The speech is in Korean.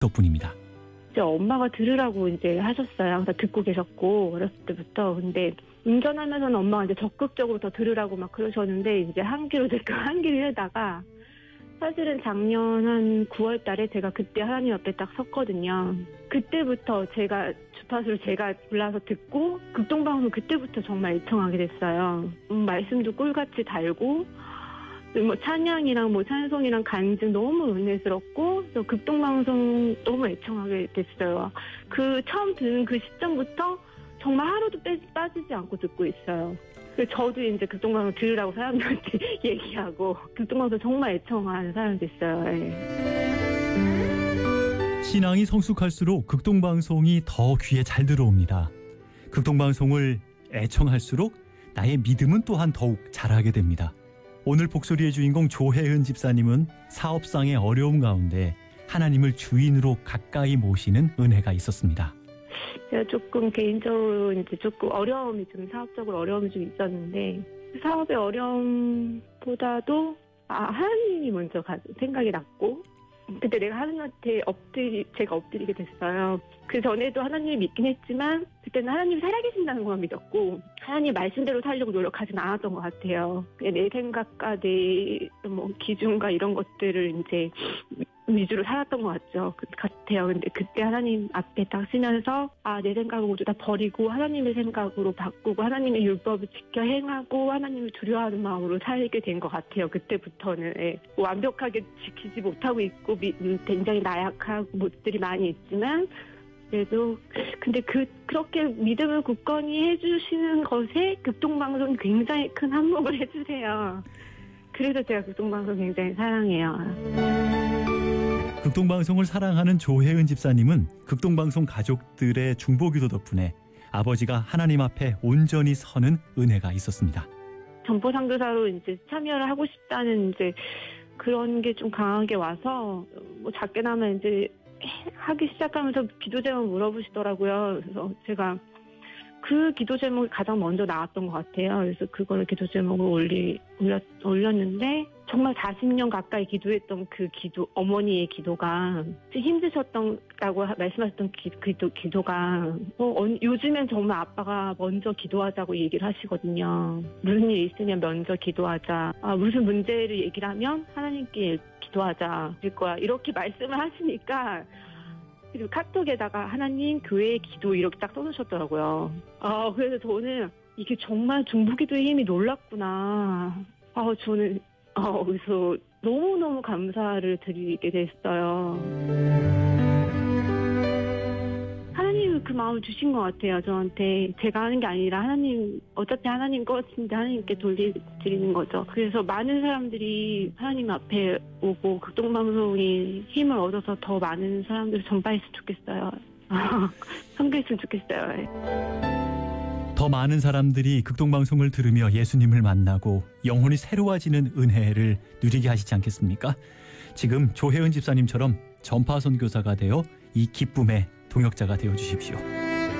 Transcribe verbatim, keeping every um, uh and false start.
덕분입니다. 이제 엄마가 들으라고 이제 하셨어요. 항상 듣고 계셨고, 어렸을 때부터. 근데 운전하면서는 엄마가 이제 적극적으로 더 들으라고 막 그러셨는데, 이제 한 귀로 듣고 한 귀로 하다가, 사실은 작년 한 구월 달에 제가 그때 하나님 옆에 딱 섰거든요. 그때부터 제가 주파수를 제가 골라서 듣고 극동방송 그때부터 정말 애청하게 됐어요. 음, 말씀도 꿀같이 달고 뭐 찬양이랑 뭐 찬송이랑 간증 너무 은혜스럽고 또 극동방송 너무 애청하게 됐어요. 그 처음 듣는 그 시점부터 정말 하루도 빼, 빠지지 않고 듣고 있어요. 저도 이제 극동방송 들으라고 사람들한테 얘기하고 극동방송 정말 애청하는 사람이 됐어요. 네. 신앙이 성숙할수록 극동방송이 더 귀에 잘 들어옵니다. 극동방송을 애청할수록 나의 믿음은 또한 더욱 자라게 됩니다. 오늘 복소리의 주인공 조혜은 집사님은 사업상의 어려움 가운데 하나님을 주인으로 가까이 모시는 은혜가 있었습니다. 제가 조금 개인적으로 이제 조금 어려움이 좀 사업적으로 어려움이 좀 있었는데 사업의 어려움보다도 아 하나님이 먼저 가, 생각이 났고 그때 내가 하나님한테 엎드리 제가 엎드리게 됐어요. 그 전에도 하나님을 믿긴 했지만 그때는 하나님이 살아계신다는 것만 믿었고 하나님 말씀대로 살려고 노력하진 않았던 것 같아요. 그냥 내 생각과 내 뭐 기준과 이런 것들을 이제 위주로 살았던 것 같죠. 그 같아요. 근데 그때 하나님 앞에 딱 서면서 아, 내 생각을 모두 다 버리고 하나님의 생각으로 바꾸고 하나님의 율법을 지켜 행하고 하나님을 두려워하는 마음으로 살게 된 것 같아요. 그때부터는 예. 뭐 완벽하게 지키지 못하고 있고 미, 굉장히 나약한 모습들이 많이 있지만 그래도 근데 그 그렇게 믿음을 굳건히 해주시는 것에 극동방송이 굉장히 큰 한몫을 해주세요. 그래서 제가 극동방송 굉장히 사랑해요. 극동방송을 사랑하는 조혜은 집사님은 극동방송 가족들의 중보기도 덕분에 아버지가 하나님 앞에 온전히 서는 은혜가 있었습니다. 전보 선교사로 이제 참여를 하고 싶다는 이제 그런 게 좀 강하게 와서 뭐 작게나마 이제 하기 시작하면서 기도 제목 물어보시더라고요. 그래서 제가 그 기도 제목이 가장 먼저 나왔던 것 같아요. 그래서 그걸 기도 제목을 올리, 올렸, 올렸는데 정말 사십 년 가까이 기도했던 그 기도, 어머니의 기도가 힘드셨다고 말씀하셨던 기, 기도, 기도가 어, 요즘엔 정말 아빠가 먼저 기도하자고 얘기를 하시거든요. 무슨 일 있으면 먼저 기도하자. 아, 무슨 문제를 얘기를 하면 하나님께 기도하자. 일 거야. 이렇게 말씀을 하시니까 그리고 카톡에다가 하나님 교회의 기도 이렇게 딱 써놓으셨더라고요. 아, 그래서 저는 이게 정말 중보기도의 힘이 놀랍구나. 아, 저는 어, 그래서 너무너무 감사를 드리게 됐어요. 하나님은 그 마음을 주신 것 같아요, 저한테. 제가 하는 게 아니라 하나님, 어차피 하나님 것인데 하나님께 돌려드리는 거죠. 그래서 많은 사람들이 하나님 앞에 오고 극동방송이 힘을 얻어서 더 많은 사람들을 전파했으면 좋겠어요. 선교했으면 좋겠어요. 더 많은 사람들이 극동방송을 들으며 예수님을 만나고 영혼이 새로워지는 은혜를 누리게 하시지 않겠습니까? 지금 조혜은 집사님처럼 전파 선교사가 되어 이 기쁨의 동역자가 되어 주십시오.